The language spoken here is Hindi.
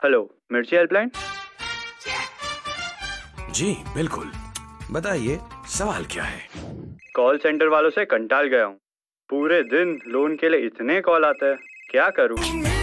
हेलो, मिर्ची हेल्पलाइन। जी बिल्कुल, बताइए सवाल क्या है। कॉल सेंटर वालों से कंटाल गया हूँ। पूरे दिन लोन के लिए इतने कॉल आते हैं, क्या करूँ।